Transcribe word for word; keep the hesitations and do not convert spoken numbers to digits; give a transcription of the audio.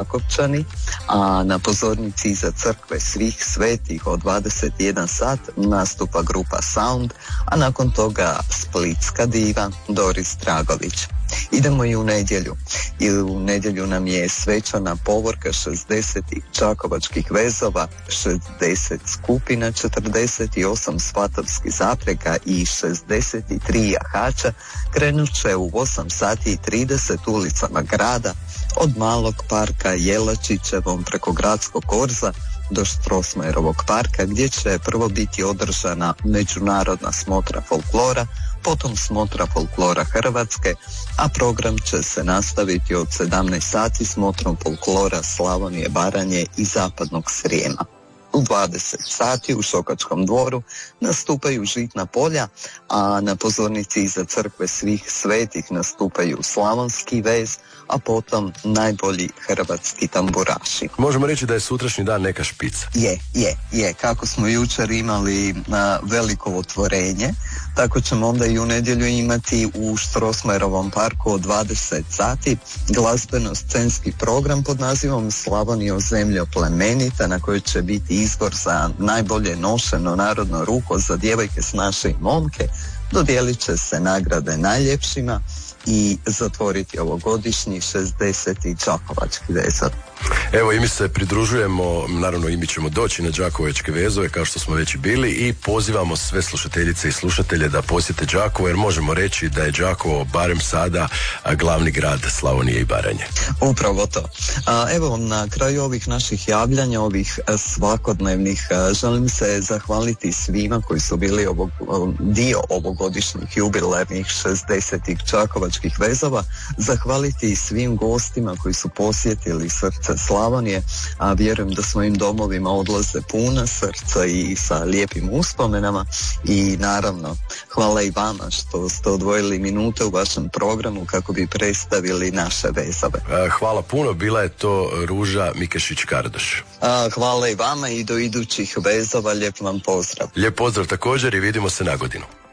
Čakovčani, a na pozornici iza crkve Svih svetih od dvadeset jedan sat nastupa grupa Sound, a nakon toga splitska diva Doris Dragović. Idemo i u nedjelju. I u nedjelju nam je svečana povorka šezdeset čakovačkih vezova, šezdeset skupina, četrdeset osam svatovskih zapreka i šezdeset tri jahača krenut će u osam sati i trideset ulicama grada, od Malog parka Jelačićevom preko Gradskog korza do Strossmayerovog parka, gdje će prvo biti održana međunarodna smotra folklora, potom smotra folklora Hrvatske, a program će se nastaviti od sedamnaest sati smotrom folklora Slavonije, Baranje i Zapadnog Srijema. U dvadeset sati u Šokačkom dvoru nastupaju Žitna polja, a na pozornici iza crkve Svih svetih nastupaju Slavonski vez, a potom najbolji hrvatski tamburaši. Možemo reći da je sutrašnji dan neka špica. Je, je, je. Kako smo jučer imali na veliko otvorenje, tako ćemo onda i u nedjelju imati u Strossmayerovom parku od dvadeset sati glazbeno-scenski program pod nazivom Slavonijo zemljo plemenita, na kojoj će biti izbor za najbolje nošeno narodno ruho za djevojke s naše momke. Dodijelit će se nagrade najljepšima i zatvoriti ovogodišnji šezdeseti Đakovački vezor. Evo i mi se pridružujemo, naravno i mi ćemo doći na Đakovačke vezove kao što smo već i bili i pozivamo sve slušateljice i slušatelje da posjete Đakovo, jer možemo reći da je Đakovo barem sada glavni grad Slavonije i Baranje. Upravo to. A, evo na kraju ovih naših javljanja, ovih svakodnevnih, želim se zahvaliti svima koji su bili ovog, dio ovogodišnjih jubilarnih šezdesetih Đakovačkih vezova, zahvaliti svim gostima koji su posjetili srce Slavonije, a vjerujem da svojim domovima odlaze puna srca i sa lijepim uspomenama, i naravno hvala i vama što ste odvojili minute u vašem programu kako bi predstavili naše vezove. Hvala puno, bila je to Ruža Mikešić-Kardoš. Hvala i vama i do idućih vezova, lijep vam pozdrav. Lijep pozdrav također i vidimo se na godinu.